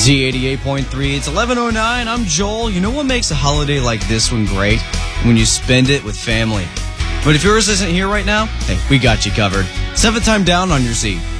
Z88.3, it's 11:09. I'm Joel. You know what makes a holiday like this one great? When you spend it with family. But if yours isn't here right now, hey, we got you covered. 7th time down on your Z.